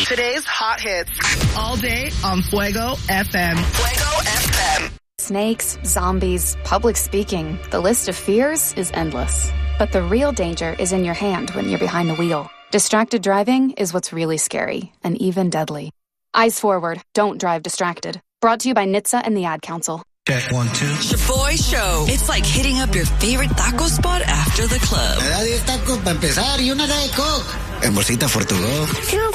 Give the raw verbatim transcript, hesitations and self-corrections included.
Today's hot hits. All day on Fuego F M. Fuego F M. Snakes, zombies, public speaking. The list of fears is endless. But the real danger is in your hand when you're behind the wheel. Distracted driving is what's really scary and even deadly. Eyes forward. Don't drive distracted. Brought to you by N H T S A and the Ad Council. Check one, two. Shaboy Show. It's like hitting up your favorite taco spot after the club. Me da diez tacos para empezar y una de Coke. En bolsita for to go. Two